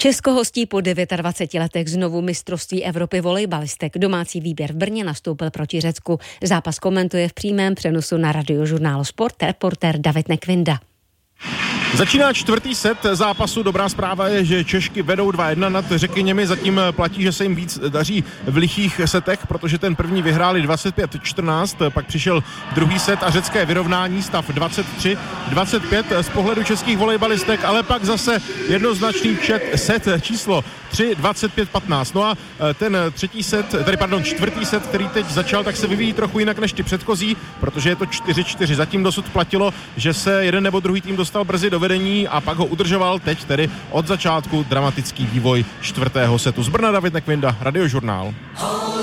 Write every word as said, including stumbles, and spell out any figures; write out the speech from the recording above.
Česko hostí po dvaceti devíti letech znovu mistrovství Evropy volejbalistek. Domácí výběr v Brně nastoupil proti Řecku. Zápas komentuje v přímém přenosu na Radiožurnálu Sport reportér David Nekvinda. Začíná čtvrtý set zápasu. Dobrá zpráva je, že Češky vedou dva jedna nad Řekyněmi. Zatím platí, že se jim víc daří v lichých setech, protože ten první vyhráli dvacet pět čtrnáct, pak přišel druhý set a řecké vyrovnání, stav dvacet tři dvacet pět z pohledu českých volejbalistek, ale pak zase jednoznačný čet, set číslo tři dvacet pět patnáct. No a ten třetí set, tady pardon, čtvrtý set, který teď začal, tak se vyvíjí trochu jinak než ty předchozí, protože je to čtyři čtyři. Zatím dosud platilo, že se jeden nebo druhý tým dostal brzy do vedení a pak ho udržoval. Teď tedy od začátku dramatický vývoj čtvrtého setu. Z Brna David Nekvinda, Radiožurnál.